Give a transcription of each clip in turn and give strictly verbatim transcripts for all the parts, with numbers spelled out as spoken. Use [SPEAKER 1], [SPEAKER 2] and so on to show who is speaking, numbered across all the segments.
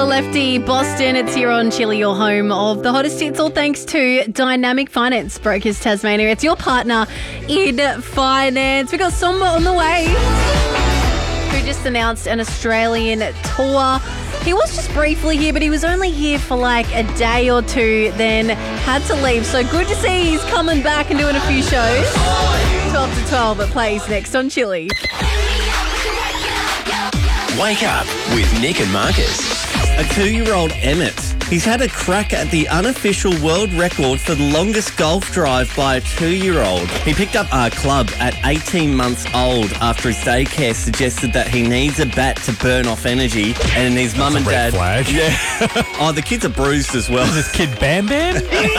[SPEAKER 1] Lefty, Boston. It's here on Chili, your home of the hottest hits, all thanks to Dynamic Finance Brokers Tasmania. It's your partner in finance. We've got Somba on the way, who just announced an Australian tour. He was just briefly here, but he was only here for like a day or two, then had to leave. So good to see he's coming back and doing a few shows. twelve to twelve, it plays next on Chili.
[SPEAKER 2] Wake up with Nick and Marcus.
[SPEAKER 3] A two-year-old Emmett. He's had a crack at the unofficial world record for the longest golf drive by a two-year-old. He picked up our club at eighteen months old after his daycare suggested that he needs a bat to burn off energy, and his mum and dad...
[SPEAKER 4] Flag.
[SPEAKER 3] Yeah. Oh, the kids are bruised as well.
[SPEAKER 4] Is this kid Bam Bam?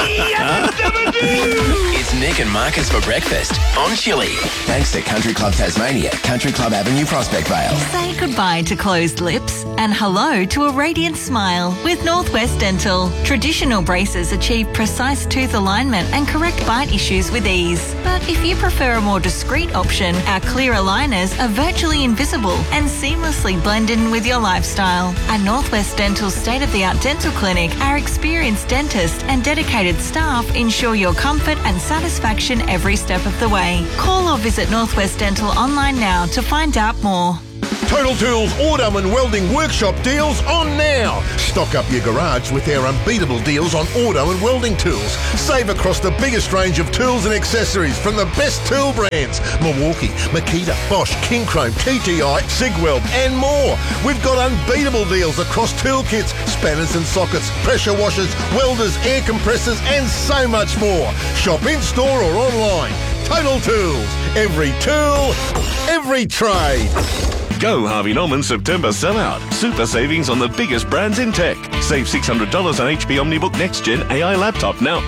[SPEAKER 2] It's Nick and Marcus for breakfast on Chili. Thanks to Country Club Tasmania, Country Club Avenue, Prospect Vale.
[SPEAKER 5] Say goodbye to closed lips and hello to a radiant smile with Northwest Dental. Traditional braces achieve precise tooth alignment and correct bite issues with ease. But if you prefer a more discreet option, our clear aligners are virtually invisible and seamlessly blend in with your lifestyle. At Northwest Dental's state-of-the-art dental clinic, our experienced dentists and dedicated staff ensure your comfort and satisfaction every step of the way. Call or visit Northwest Dental online now to find out more.
[SPEAKER 6] Total Tools Auto and Welding Workshop deals on now. Stock up your garage with their unbeatable deals on auto and welding tools. Save across the biggest range of tools and accessories from the best tool brands: Milwaukee, Makita, Bosch, King Chrome, T T I, Sigweld and more. We've got unbeatable deals across tool kits, spanners and sockets, pressure washers, welders, air compressors and so much more. Shop in store or online. Total Tools. Every tool, every trade.
[SPEAKER 7] Go Harvey Norman September sellout. Super savings on the biggest brands in tech. Save six hundred dollars on H P OmniBook Next Gen A I laptop now.